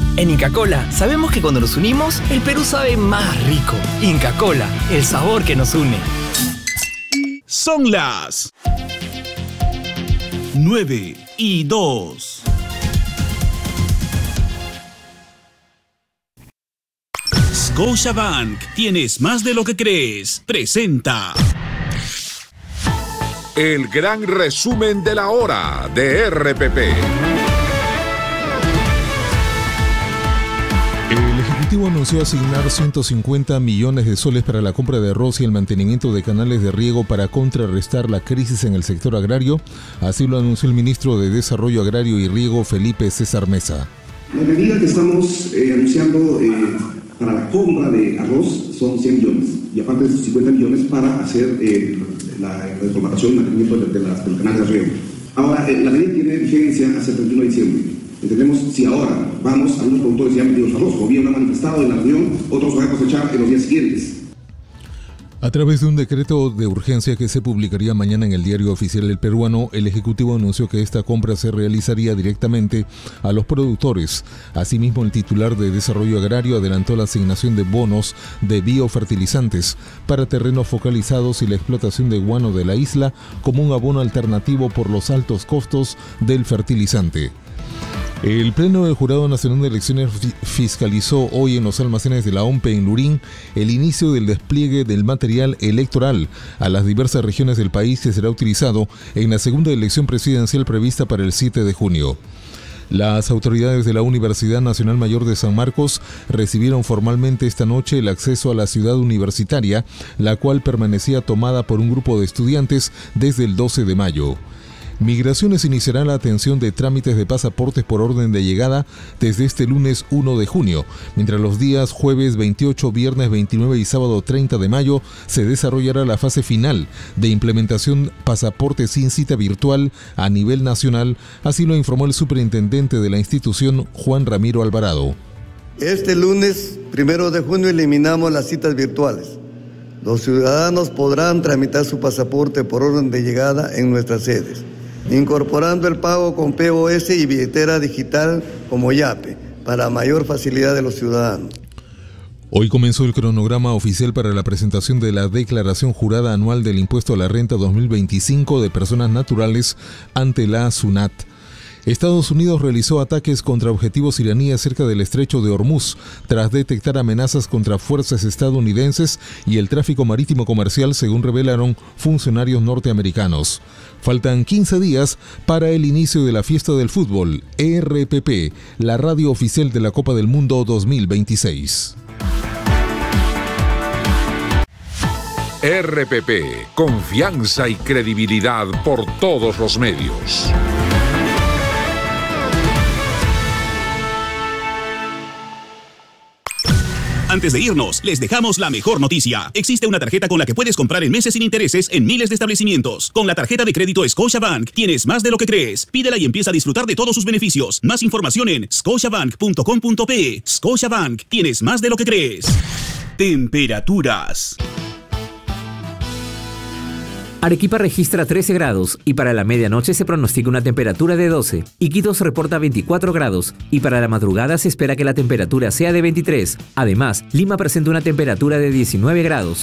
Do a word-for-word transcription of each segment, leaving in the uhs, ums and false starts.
En Inca Kola sabemos que cuando nos unimos, el Perú sabe más rico. Inca Kola, el sabor que nos une. Son las nueve y dos. Scotiabank, tienes más de lo que crees. Presenta el gran resumen de la hora de R P P. El Ejecutivo anunció asignar ciento cincuenta millones de soles para la compra de arroz y el mantenimiento de canales de riego para contrarrestar la crisis en el sector agrario. Así lo anunció el ministro de Desarrollo Agrario y Riego, Felipe César Mesa. La medida que estamos eh, anunciando eh, para la compra de arroz son cien millones y aparte de esos cincuenta millones para hacer eh, la reformatación y mantenimiento de, de, las, de los canales de riego. Ahora, eh, la medida tiene vigencia hasta el treinta y uno de diciembre. Entendemos si ahora vamos, algunos productores ya han pedido arroz, o bien lo han manifestado en la reunión, otros van a cosechar en los días siguientes. A través de un decreto de urgencia que se publicaría mañana en el Diario Oficial del Peruano, el Ejecutivo anunció que esta compra se realizaría directamente a los productores. Asimismo, el titular de Desarrollo Agrario adelantó la asignación de bonos de biofertilizantes para terrenos focalizados y la explotación de guano de la isla como un abono alternativo por los altos costos del fertilizante. El Pleno del Jurado Nacional de Elecciones fiscalizó hoy en los almacenes de la O M P E en Lurín el inicio del despliegue del material electoral a las diversas regiones del país que será utilizado en la segunda elección presidencial prevista para el siete de junio. Las autoridades de la Universidad Nacional Mayor de San Marcos recibieron formalmente esta noche el acceso a la ciudad universitaria, la cual permanecía tomada por un grupo de estudiantes desde el doce de mayo. Migraciones iniciará la atención de trámites de pasaportes por orden de llegada desde este lunes uno de junio, mientras los días jueves veintiocho, viernes veintinueve y sábado treinta de mayo se desarrollará la fase final de implementación pasaporte sin cita virtual a nivel nacional, así lo informó el superintendente de la institución, Juan Ramiro Alvarado. Este lunes primero de junio eliminamos las citas virtuales. Los ciudadanos podrán tramitar su pasaporte por orden de llegada en nuestras sedes, incorporando el pago con P O S y billetera digital como YAPE, para mayor facilidad de los ciudadanos. Hoy comenzó el cronograma oficial para la presentación de la declaración jurada anual del impuesto a la renta dos mil veinticinco de personas naturales ante la SUNAT. Estados Unidos realizó ataques contra objetivos iraníes cerca del estrecho de Hormuz, tras detectar amenazas contra fuerzas estadounidenses y el tráfico marítimo comercial, según revelaron funcionarios norteamericanos. Faltan quince días para el inicio de la fiesta del fútbol. R P P, la radio oficial de la Copa del Mundo dos mil veintiséis. R P P, confianza y credibilidad por todos los medios. Antes de irnos, les dejamos la mejor noticia. Existe una tarjeta con la que puedes comprar en meses sin intereses en miles de establecimientos. Con la tarjeta de crédito Scotiabank tienes más de lo que crees. Pídela y empieza a disfrutar de todos sus beneficios. Más información en scotiabank punto com punto pe. Scotiabank, tienes más de lo que crees. Temperaturas. Arequipa registra trece grados y para la medianoche se pronostica una temperatura de doce. Iquitos reporta veinticuatro grados y para la madrugada se espera que la temperatura sea de veintitrés. Además, Lima presenta una temperatura de diecinueve grados.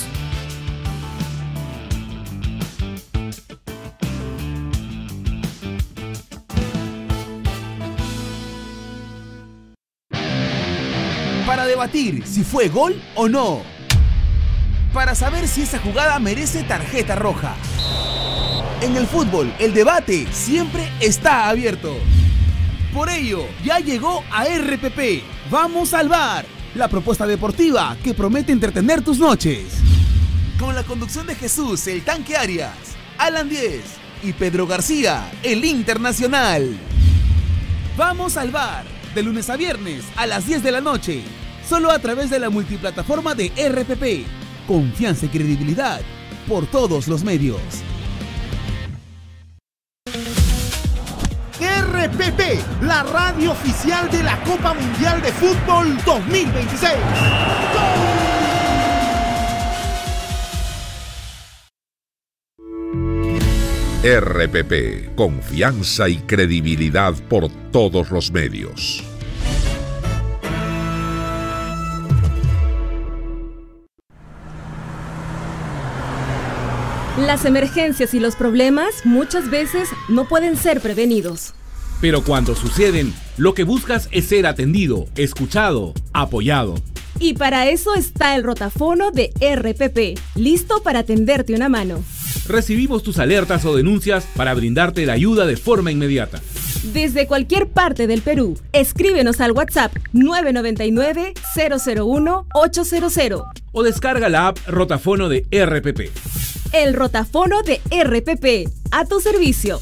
Para debatir si fue gol o no. Para saber si esa jugada merece tarjeta roja. En el fútbol, el debate siempre está abierto. Por ello, ya llegó a R P P. Vamos al bar, la propuesta deportiva que promete entretener tus noches. Con la conducción de Jesús, el Tanque Arias, Alan Diez y Pedro García, el Internacional. Vamos al bar, de lunes a viernes a las diez de la noche, solo a través de la multiplataforma de R P P. Confianza y credibilidad por todos los medios. R P P, la radio oficial de la Copa Mundial de Fútbol dos mil veintiséis. R P P, confianza y credibilidad por todos los medios. Las emergencias y los problemas muchas veces no pueden ser prevenidos. Pero cuando suceden, lo que buscas es ser atendido, escuchado, apoyado. Y para eso está el rotafono de R P P, listo para tenderte una mano. Recibimos tus alertas o denuncias para brindarte la ayuda de forma inmediata. Desde cualquier parte del Perú, escríbenos al WhatsApp nueve nueve nueve, cero cero uno, ocho cero cero. O descarga la app Rotafono de R P P. El rotafono de R P P, a tu servicio.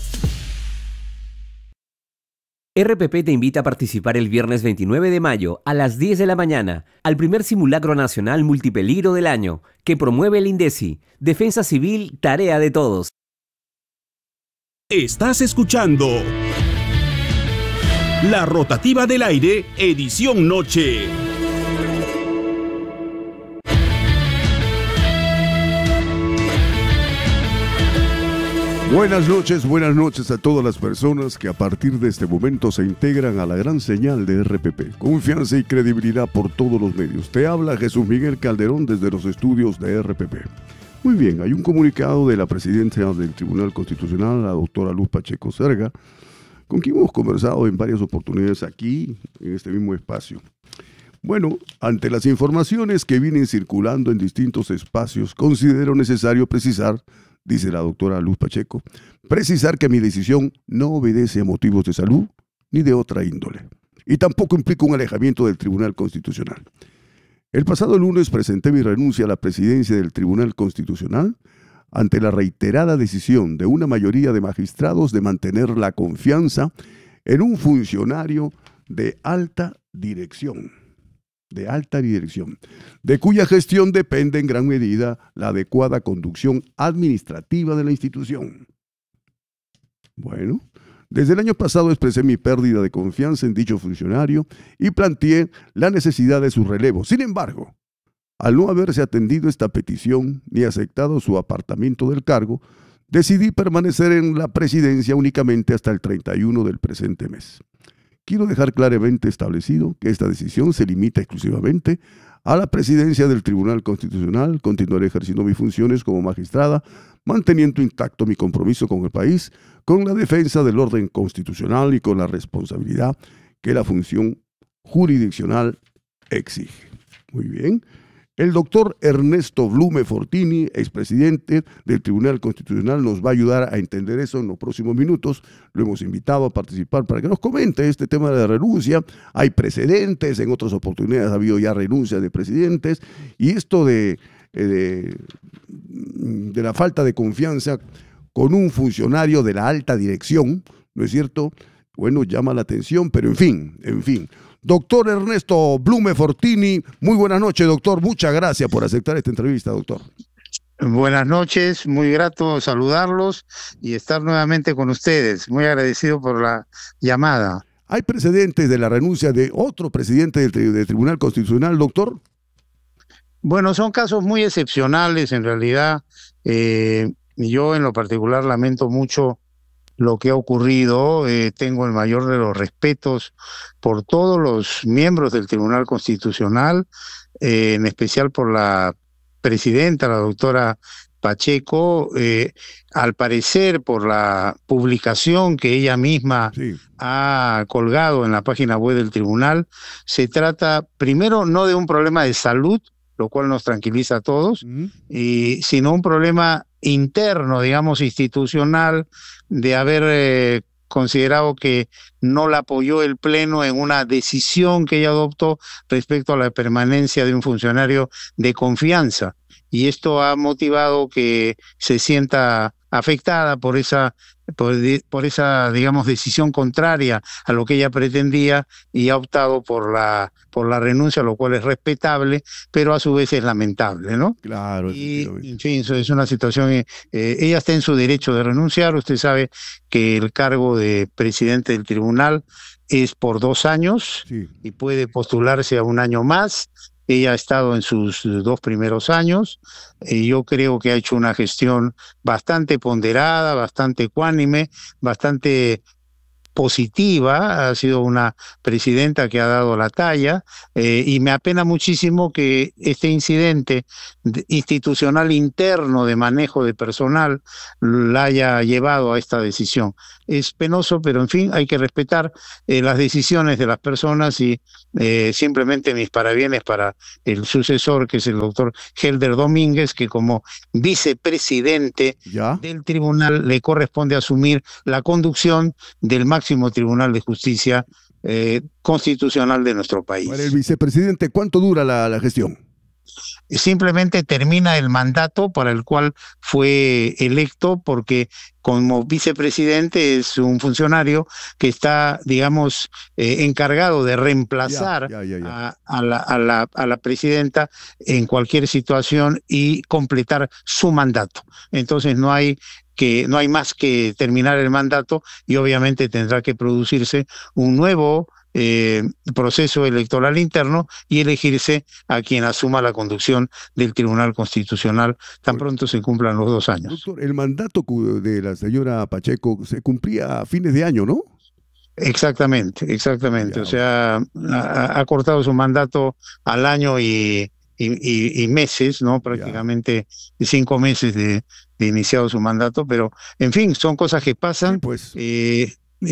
R P P te invita a participar el viernes veintinueve de mayo a las diez de la mañana al primer simulacro nacional multipeligro del año que promueve el INDECI, Defensa Civil, tarea de todos. Estás escuchando La Rotativa del Aire, edición noche. Buenas noches, buenas noches a todas las personas que a partir de este momento se integran a la gran señal de R P P. Confianza y credibilidad por todos los medios. Te habla Jesús Miguel Calderón desde los estudios de R P P. Muy bien, hay un comunicado de la presidenta del Tribunal Constitucional, la doctora Luz Pacheco Zerga, con quien hemos conversado en varias oportunidades aquí, en este mismo espacio. Bueno, ante las informaciones que vienen circulando en distintos espacios, considero necesario precisar, dice la doctora Luz Pacheco, precisar que mi decisión no obedece a motivos de salud ni de otra índole, y tampoco implica un alejamiento del Tribunal Constitucional. El pasado lunes presenté mi renuncia a la presidencia del Tribunal Constitucional ante la reiterada decisión de una mayoría de magistrados de mantener la confianza en un funcionario de alta dirección. de alta dirección, de cuya gestión depende en gran medida la adecuada conducción administrativa de la institución. Bueno, desde el año pasado expresé mi pérdida de confianza en dicho funcionario y planteé la necesidad de su relevo. Sin embargo, al no haberse atendido esta petición ni aceptado su apartamiento del cargo, decidí permanecer en la presidencia únicamente hasta el treinta y uno del presente mes. Quiero dejar claramente establecido que esta decisión se limita exclusivamente a la presidencia del Tribunal Constitucional. Continuaré ejerciendo mis funciones como magistrada, manteniendo intacto mi compromiso con el país, con la defensa del orden constitucional y con la responsabilidad que la función jurisdiccional exige. Muy bien. El doctor Ernesto Blume Fortini, expresidente del Tribunal Constitucional, nos va a ayudar a entender eso en los próximos minutos. Lo hemos invitado a participar para que nos comente este tema de la renuncia. Hay precedentes, en otras oportunidades ha habido ya renuncias de presidentes, y esto de, de, de la falta de confianza con un funcionario de la alta dirección, ¿no es cierto? Bueno, llama la atención, pero en fin, en fin. Doctor Ernesto Blume Fortini, muy buenas noches, doctor. Muchas gracias por aceptar esta entrevista, doctor. Buenas noches, muy grato saludarlos y estar nuevamente con ustedes. Muy agradecido por la llamada. ¿Hay precedentes de la renuncia de otro presidente del, tri del Tribunal Constitucional, doctor? Bueno, son casos muy excepcionales en realidad. Eh, yo en lo particular lamento mucho lo que ha ocurrido. Eh, tengo el mayor de los respetos por todos los miembros del Tribunal Constitucional, eh, en especial por la presidenta, la doctora Pacheco. Eh, al parecer, por la publicación que ella misma sí. ha colgado en la página web del tribunal, se trata primero no de un problema de salud, lo cual nos tranquiliza a todos, uh-huh. y, sino un problema interno, digamos, institucional, de haber eh, considerado que no la apoyó el Pleno en una decisión que ella adoptó respecto a la permanencia de un funcionario de confianza. Y esto ha motivado que se sienta afectada por esa, por, por esa, digamos, decisión contraria a lo que ella pretendía, y ha optado por la, por la renuncia, lo cual es respetable, pero a su vez es lamentable, ¿no? Claro. Y, en fin, eso es una situación, eh, ella está en su derecho de renunciar. Usted sabe que el cargo de presidente del tribunal es por dos años sí. y puede postularse a un año más. Ella ha estado en sus dos primeros años, y yo creo que ha hecho una gestión bastante ponderada, bastante ecuánime, bastante positiva, ha sido una presidenta que ha dado la talla, eh, y me apena muchísimo que este incidente institucional interno de manejo de personal la haya llevado a esta decisión. Es penoso, pero en fin, hay que respetar eh, las decisiones de las personas y eh, simplemente mis parabienes para el sucesor, que es el doctor Helder Domínguez, que como vicepresidente ¿Ya? del tribunal le corresponde asumir la conducción del máximo Tribunal de Justicia eh, constitucional de nuestro país. Para el vicepresidente, ¿cuánto dura la, la gestión? Simplemente termina el mandato para el cual fue electo, porque como vicepresidente es un funcionario que está, digamos, eh, encargado de reemplazar ya, ya, ya, ya. A, a, la, a, la, a la presidenta en cualquier situación y completar su mandato. Entonces no hay que no hay más que terminar el mandato y obviamente tendrá que producirse un nuevo Eh, proceso electoral interno y elegirse a quien asuma la conducción del Tribunal Constitucional tan pronto se cumplan los dos años. Doctor, el mandato de la señora Pacheco se cumplía a fines de año, ¿no? Exactamente, exactamente. Ya. O sea, ha, ha cortado su mandato al año y, y, y, y meses, ¿no? Prácticamente ya. cinco meses de, de iniciado su mandato, pero en fin, son cosas que pasan. Sí, pues. Eh,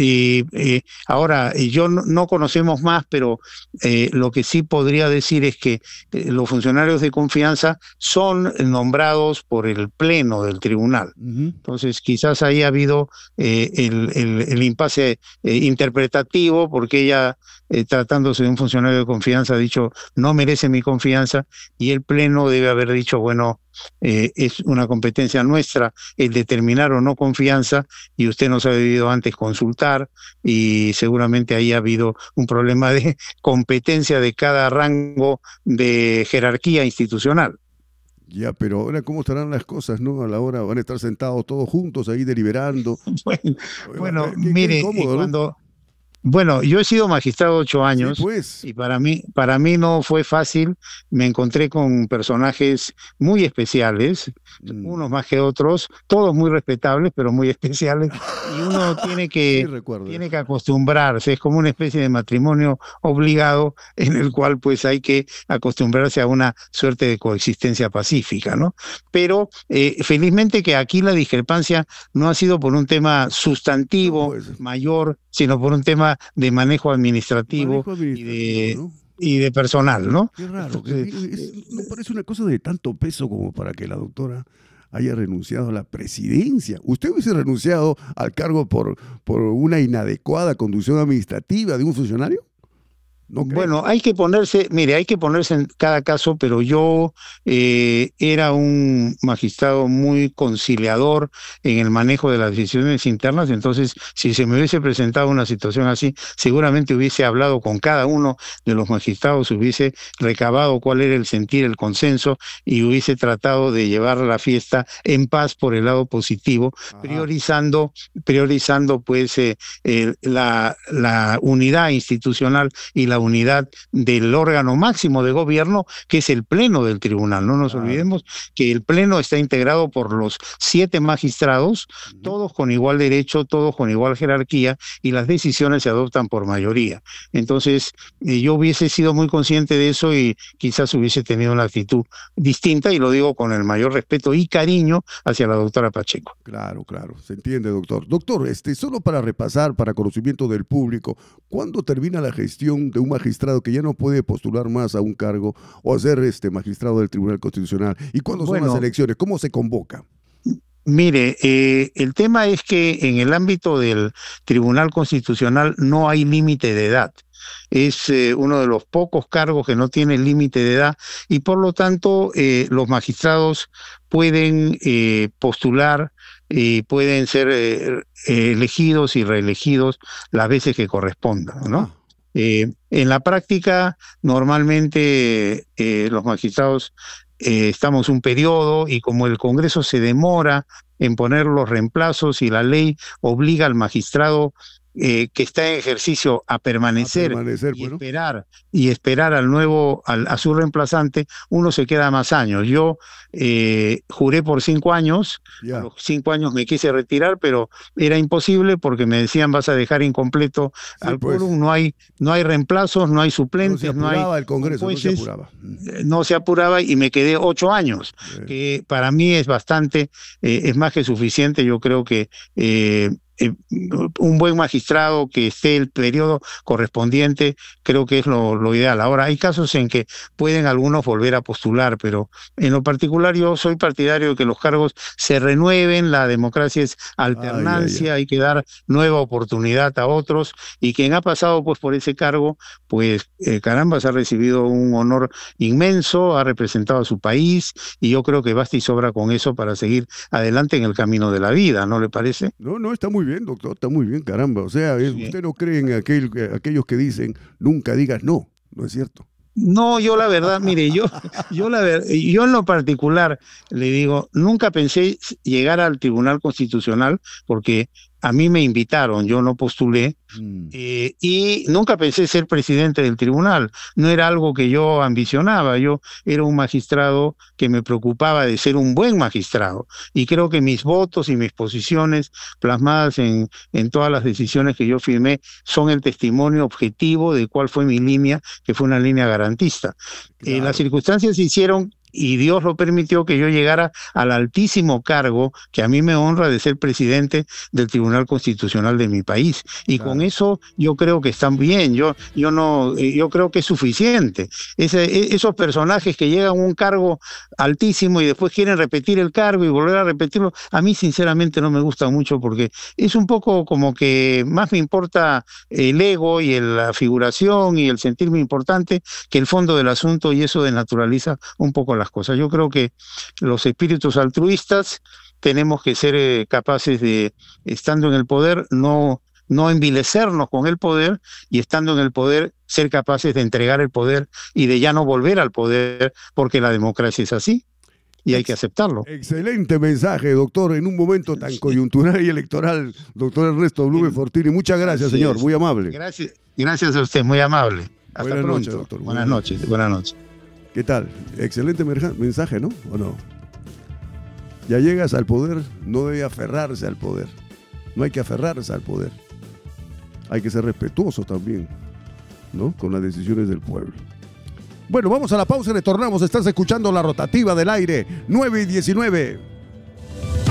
Y eh, ahora, yo no, no conocemos más, pero eh, lo que sí podría decir es que eh, los funcionarios de confianza son nombrados por el pleno del tribunal. Uh-huh. Entonces, quizás ahí ha habido eh, el, el, el impasse eh, interpretativo, porque ella, eh, tratándose de un funcionario de confianza, ha dicho, no merece mi confianza, y el pleno debe haber dicho, bueno, Eh, es una competencia nuestra el determinar o no confianza y usted nos ha debido antes consultar, y seguramente ahí ha habido un problema de competencia de cada rango de jerarquía institucional. Ya, pero ahora cómo estarán las cosas, ¿no? A la hora van a estar sentados todos juntos ahí deliberando. Bueno, bueno qué, mire, qué incómodo, cuando... ¿no? Bueno, yo he sido magistrado ocho años, sí, pues. y para mí, para mí no fue fácil. Me encontré con personajes muy especiales, mm. unos más que otros, todos muy respetables, pero muy especiales, y uno tiene que, sí, tiene que acostumbrarse. Es como una especie de matrimonio obligado en el cual pues hay que acostumbrarse a una suerte de coexistencia pacífica, ¿no? Pero eh, felizmente que aquí la discrepancia no ha sido por un tema sustantivo, no, pues. mayor, sino por un tema de manejo administrativo, manejo administrativo y, de, ¿no? y de personal, ¿no? Qué raro, que es, es, no parece una cosa de tanto peso como para que la doctora haya renunciado a la presidencia. ¿Usted hubiese renunciado al cargo por, por una inadecuada conducción administrativa de un funcionario? No bueno, hay que ponerse, mire, hay que ponerse en cada caso, pero yo eh, era un magistrado muy conciliador en el manejo de las decisiones internas, entonces si se me hubiese presentado una situación así, seguramente hubiese hablado con cada uno de los magistrados, hubiese recabado cuál era el sentir, el consenso, y hubiese tratado de llevar la fiesta en paz por el lado positivo, Ajá. priorizando, priorizando pues eh, eh, la, la unidad institucional y la unidad del órgano máximo de gobierno, que es el pleno del tribunal. No nos ah. olvidemos que el pleno está integrado por los siete magistrados, uh-huh. todos con igual derecho, todos con igual jerarquía, y las decisiones se adoptan por mayoría. Entonces, eh, yo hubiese sido muy consciente de eso y quizás hubiese tenido una actitud distinta, y lo digo con el mayor respeto y cariño hacia la doctora Pacheco. Claro, claro, se entiende, doctor. Doctor, este, solo para repasar, para conocimiento del público, ¿cuándo termina la gestión de un magistrado que ya no puede postular más a un cargo o a ser este magistrado del Tribunal Constitucional? ¿Y cuándo bueno, son las elecciones? ¿Cómo se convoca? Mire, eh, el tema es que en el ámbito del Tribunal Constitucional no hay límite de edad. Es eh, uno de los pocos cargos que no tiene límite de edad, y por lo tanto eh, los magistrados pueden eh, postular y pueden ser eh, elegidos y reelegidos las veces que correspondan, ¿no? Ah. Eh, en la práctica, normalmente eh, los magistrados eh, estamos un periodo, y como el Congreso se demora en poner los reemplazos y la ley obliga al magistrado eh, que está en ejercicio a permanecer, a permanecer y bueno. esperar y esperar al nuevo, al, a su reemplazante, uno se queda más años. Yo eh, juré por cinco años, Ya. a los cinco años me quise retirar, pero era imposible porque me decían vas a dejar incompleto Sí, al pues. quórum, no hay, no hay reemplazos, no hay No suplentes, se no, apuraba hay el Congreso, no se jueces, apuraba. eh, no se apuraba y me quedé ocho años, Eh. que para mí es bastante, eh, es más que suficiente. Yo creo que eh, eh, un buen magistrado que esté el periodo correspondiente, creo que es lo, lo ideal. Ahora, hay casos en que pueden algunos volver a postular, pero en lo particular yo soy partidario de que los cargos se renueven, la democracia es alternancia, Ay, ay, ay. hay que dar nueva oportunidad a otros, y quien ha pasado pues por ese cargo, pues eh, caramba, se ha recibido un honor inmenso, ha representado a su país, y yo creo que basta y sobra con eso para seguir adelante en el camino de la vida, ¿no le parece? No, no, está muy bien, doctor, está muy bien, caramba. O sea, es- Sí. usted no cree en aquel, aquellos que dicen, nunca digas no, no es cierto. No, yo la verdad, mire, yo, yo la ver- yo en lo particular le digo, nunca pensé llegar al Tribunal Constitucional porque a mí me invitaron, yo no postulé, Mm. eh, y nunca pensé ser presidente del tribunal. No era algo que yo ambicionaba, yo era un magistrado que me preocupaba de ser un buen magistrado, y creo que mis votos y mis posiciones plasmadas en, en todas las decisiones que yo firmé son el testimonio objetivo de cuál fue mi línea, que fue una línea garantista. Eh, Claro. las circunstancias hicieron, y Dios lo permitió, que yo llegara al altísimo cargo que a mí me honra de ser presidente del Tribunal Constitucional de mi país. Y Claro. con eso yo creo que están bien, yo, yo no, eh, yo creo que es suficiente. Ese, e- esos personajes que llegan a un cargo altísimo y después quieren repetir el cargo y volver a repetirlo, a mí sinceramente no me gusta mucho, porque es un poco como que más me importa el ego y el- la figuración y el sentirme importante que el fondo del asunto, y eso desnaturaliza un poco las cosas. Yo creo que los espíritus altruistas tenemos que ser eh, capaces de, estando en el poder, no, no envilecernos con el poder, y estando en el poder, ser capaces de entregar el poder y de ya no volver al poder, porque la democracia es así y hay que aceptarlo. Excelente mensaje, doctor, en un momento tan coyuntural y electoral, doctor Ernesto Blume Fortini. Muchas gracias, Así señor, es. muy amable. Gracias, gracias a usted, muy amable. Hasta Buenas pronto. noches, doctor. Buenas noches, buenas noches. ¿Qué tal? Excelente merja- mensaje, ¿no? ¿O no? Ya llegas al poder, no debe aferrarse al poder. No hay que aferrarse al poder. Hay que ser respetuoso también, ¿no? Con las decisiones del pueblo. Bueno, vamos a la pausa y retornamos. Estás escuchando La Rotativa del Aire, nueve y diecinueve.